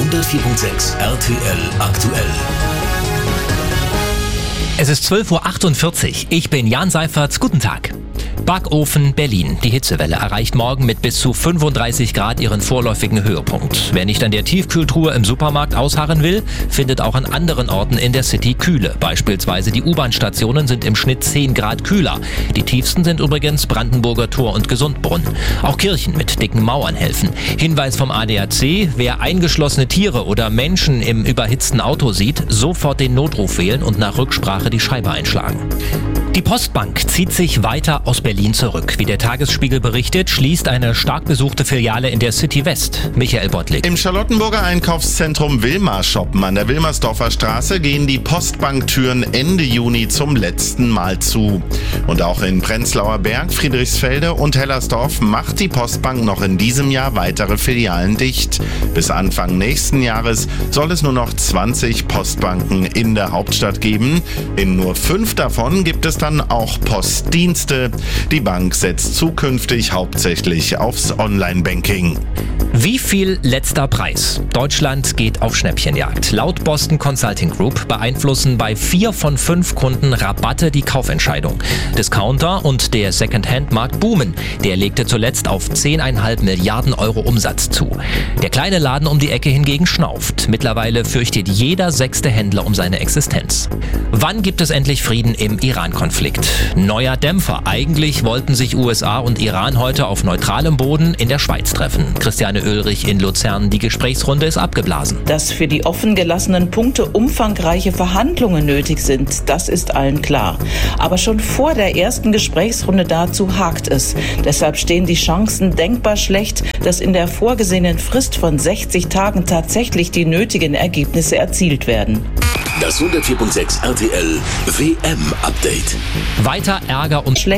104.6 RTL aktuell. Es ist 12.48 Uhr. Ich bin Jan Seifertz. Guten Tag. Backofen Berlin. Die Hitzewelle erreicht morgen mit bis zu 35 Grad ihren vorläufigen Höhepunkt. Wer nicht an der Tiefkühltruhe im Supermarkt ausharren will, findet auch an anderen Orten in der City Kühle. Beispielsweise die U-Bahn-Stationen sind im Schnitt 10 Grad kühler. Die tiefsten sind übrigens Brandenburger Tor und Gesundbrunn. Auch Kirchen mit dicken Mauern helfen. Hinweis vom ADAC: Wer eingeschlossene Tiere oder Menschen im überhitzten Auto sieht, sofort den Notruf wählen und nach Rücksprache die Scheibe einschlagen. Die Postbank zieht sich weiter aus Berlin zurück. Wie der Tagesspiegel berichtet, schließt eine stark besuchte Filiale in der City West. Michael Bottlik. Im Charlottenburger Einkaufszentrum Wilmar shoppen an der Wilmersdorfer Straße gehen die Postbanktüren Ende Juni zum letzten Mal zu. Und auch in Prenzlauer Berg, Friedrichsfelde und Hellersdorf macht die Postbank noch in diesem Jahr weitere Filialen dicht. Bis Anfang nächsten Jahres soll es nur noch 20 Postbanken in der Hauptstadt geben. In nur 5 davon gibt es dann auch Postdienste. Die Bank setzt zukünftig hauptsächlich aufs Online-Banking. Wie viel letzter Preis? Deutschland geht auf Schnäppchenjagd. Laut Boston Consulting Group beeinflussen bei 4 von 5 Kunden Rabatte die Kaufentscheidung. Discounter und der Second-Hand-Markt boomen. Der legte zuletzt auf 10,5 Milliarden Euro Umsatz zu. Der kleine Laden um die Ecke hingegen schnauft. Mittlerweile fürchtet jeder 6. Händler um seine Existenz. Wann gibt es endlich Frieden im Iran-Konflikt? Neuer Dämpfer. Eigentlich wollten sich USA und Iran heute auf neutralem Boden in der Schweiz treffen. Christiane Oehlrich in Luzern. Die Gesprächsrunde ist abgeblasen. Dass für die offen gelassenen Punkte umfangreiche Verhandlungen nötig sind, das ist allen klar. Aber schon vor der ersten Gesprächsrunde dazu hakt es. Deshalb stehen die Chancen denkbar schlecht, dass in der vorgesehenen Frist von 60 Tagen tatsächlich die nötigen Ergebnisse erzielt werden. Das 104.6 RTL WM-Update. Weiter Ärger und